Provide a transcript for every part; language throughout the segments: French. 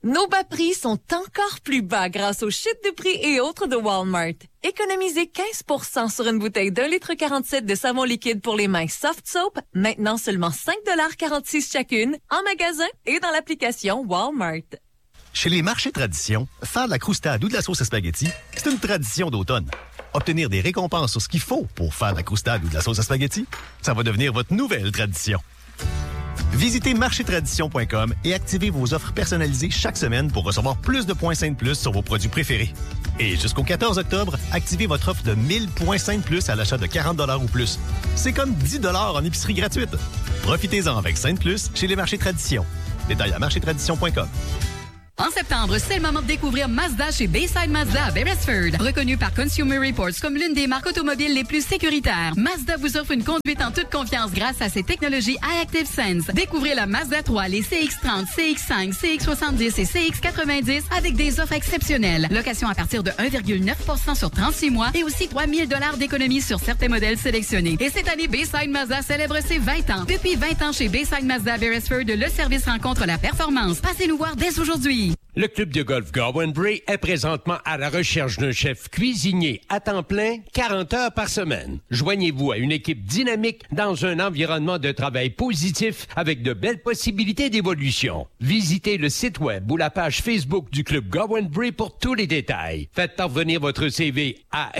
Nos bas prix sont encore plus bas grâce aux chutes de prix et autres de Walmart. Économisez 15% sur une bouteille d'1,47 litre de savon liquide pour les mains Soft Soap, maintenant seulement 5,46$ chacune, en magasin et dans l'application Walmart. Chez les marchés tradition, faire de la croustade ou de la sauce à spaghetti, c'est une tradition d'automne. Obtenir des récompenses sur ce qu'il faut pour faire de la croustade ou de la sauce à spaghetti, ça va devenir votre nouvelle tradition. Visitez marchétradition.com et activez vos offres personnalisées chaque semaine pour recevoir plus de points Saint Plus sur vos produits préférés. Et jusqu'au 14 octobre, activez votre offre de 1000 points Saint Plus à l'achat de 40 $ ou plus. C'est comme 10 $ en épicerie gratuite. Profitez-en avec Saint Plus chez les marchés Tradition. Détails à marchétradition.com. En septembre, c'est le moment de découvrir Mazda chez Bayside Mazda à Beresford. Reconnu par Consumer Reports comme l'une des marques automobiles les plus sécuritaires, Mazda vous offre une conduite en toute confiance grâce à ses technologies iActive Sense. Découvrez la Mazda 3, les CX-30, CX-5, CX-70 et CX-90 avec des offres exceptionnelles. Location à partir de 1,9% sur 36 mois et aussi 3 000 $ d'économie sur certains modèles sélectionnés. Et cette année, Bayside Mazda célèbre ses 20 ans. Depuis 20 ans chez Bayside Mazda à Beresford, le service rencontre la performance. Passez nous voir dès aujourd'hui. Le club de golf Gowen Bray est présentement à la recherche d'un chef cuisinier à temps plein, 40 heures par semaine. Joignez-vous à une équipe dynamique dans un environnement de travail positif avec de belles possibilités d'évolution. Visitez le site web ou la page Facebook du club Gowen Bray pour tous les détails. Faites parvenir votre CV à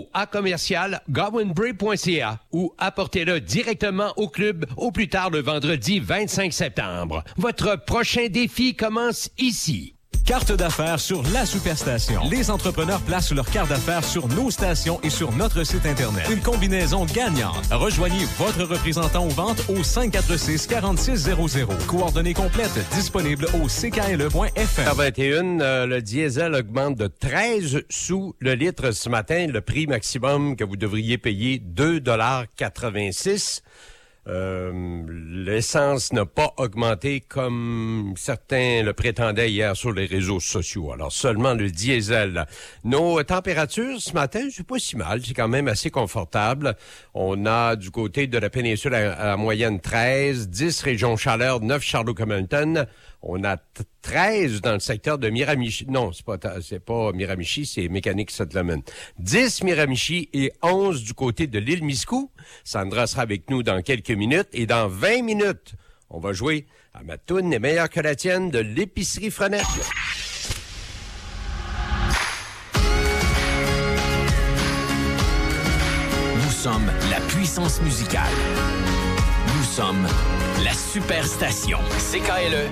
info@gowenbray.ca ou apportez-le directement au club au plus tard le vendredi 25 septembre. Votre prochain défi commence ici. Carte d'affaires sur la Superstation. Les entrepreneurs placent leur carte d'affaires sur nos stations et sur notre site Internet. Une combinaison gagnante. Rejoignez votre représentant aux ventes au 546-4600. Coordonnées complètes disponibles au ckle.fr. À 21, le diesel augmente de 13 sous le litre ce matin. Le prix maximum que vous devriez payer, 2,86 $. L'essence n'a pas augmenté comme certains le prétendaient hier sur les réseaux sociaux. Alors, seulement le diesel. Nos températures ce matin, c'est pas si mal. C'est quand même assez confortable. On a du côté de la péninsule à la moyenne 13, 10 régions chaleur, 9 Charlotte-Hamilton. On a 13 dans le secteur de Miramichi. Non, c'est pas Miramichi, c'est Mécanique Settlement. 10 Miramichi et 11 du côté de l'île Miscou. Sandra sera avec nous dans quelques minutes. Et dans 20 minutes, on va jouer à ma toune est meilleure que la tienne de l'épicerie Frenette. Nous sommes la puissance musicale. Nous sommes la Superstation. CKLE